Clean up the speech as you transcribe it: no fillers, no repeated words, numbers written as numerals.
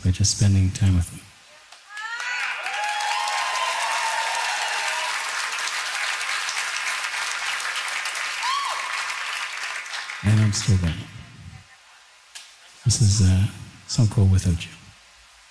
by just spending time with them. And I'm still going. This is a song called Without You.